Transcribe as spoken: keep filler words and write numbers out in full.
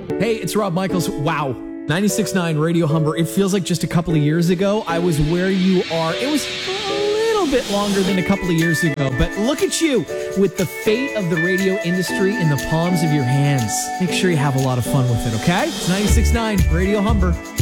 Hey, it's Rob Michaels. Wow. ninety-six point nine Radio Humber. It feels like just a couple of years ago I was where you are. It was a little bit longer than a couple of years ago, but look at you with the fate of the radio industry in the palms of your hands. Make sure you have a lot of fun with it, okay? It's ninety-six point nine Radio Humber.